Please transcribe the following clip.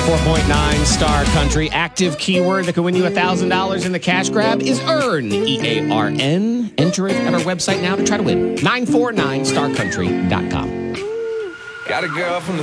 94.9 Star Country. Active keyword that can win you $1,000 in the cash grab is EARN, EARN. Enter it at our website now to try to win. 949starcountry.com. Got a girl from the